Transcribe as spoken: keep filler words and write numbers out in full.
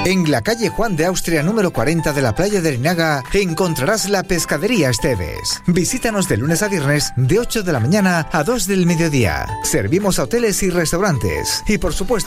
En la calle Juan de Austria número cuarenta de la playa de Rinaga encontrarás la Pescadería Esteves. Visítanos de lunes a viernes de ocho de la mañana a dos del mediodía. Servimos a hoteles y restaurantes. Y por supuesto